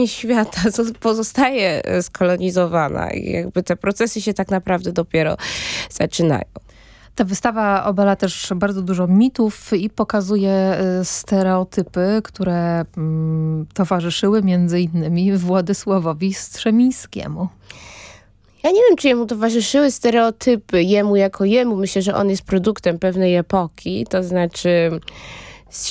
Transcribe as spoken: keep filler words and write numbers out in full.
powierzchnia świata pozostaje skolonizowana i jakby te procesy się tak naprawdę dopiero zaczynają. Ta wystawa obala też bardzo dużo mitów i pokazuje stereotypy, które mm, towarzyszyły między innymi Władysławowi Strzemińskiemu. Ja nie wiem, czy jemu towarzyszyły stereotypy, jemu jako jemu. Myślę, że on jest produktem pewnej epoki, to znaczy